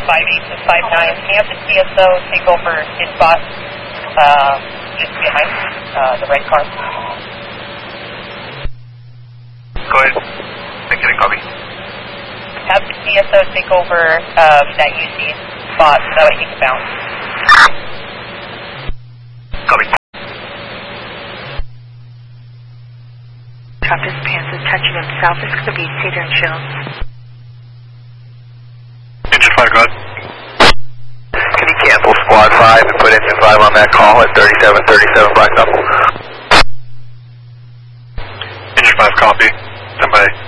58 to 59. Can you have the TSO take over his spot just behind the red car? Go ahead. Make it a copy. Have the TSO take over that UC spot so that way he can bounce. Copy. Travis Panther touching him south is going to be Cedar and Shields. Engine 5, go ahead. Can you cancel squad 5 and put engine 5 on that call at 3737 Black Knuckle? Engine 5, copy. Stand by.